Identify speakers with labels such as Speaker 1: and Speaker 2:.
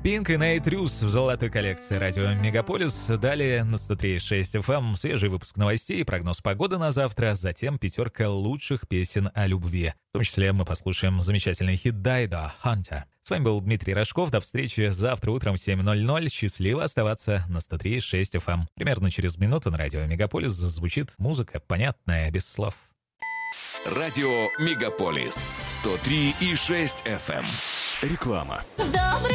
Speaker 1: Pink и Nate Ruess в золотой коллекции радио Мегаполис. Далее на 103.6 FM свежий выпуск новостей, прогноз погоды на завтра, затем пятерка лучших песен о любви. В том числе мы послушаем замечательный хит Дайда «Hunter». С вами был Дмитрий Рожков. До встречи завтра утром в 7:00. Счастливо оставаться на 103.6 FM. Примерно через минуту на радио Мегаполис зазвучит музыка, понятная, без слов.
Speaker 2: Радио Мегаполис 103,6 FM. Реклама.